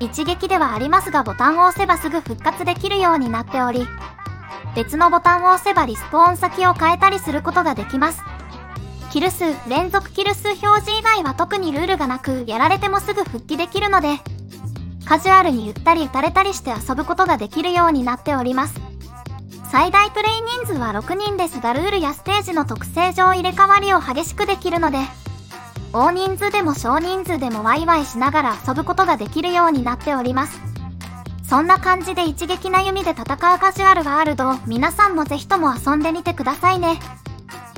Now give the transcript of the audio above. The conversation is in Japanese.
一撃ではありますがボタンを押せばすぐ復活できるようになっており、別のボタンを押せばリスポーン先を変えたりすることができます。キル数、連続キル数表示以外は特にルールがなく、やられてもすぐ復帰できるので、カジュアルにゆったり打たれたりして遊ぶことができるようになっております。最大プレイ人数は6人ですが、ルールやステージの特性上入れ替わりを激しくできるので、大人数でも少人数でもワイワイしながら遊ぶことができるようになっております。そんな感じで一撃な弓で戦うカジュアルワールドを皆さんもぜひとも遊んでみてくださいね。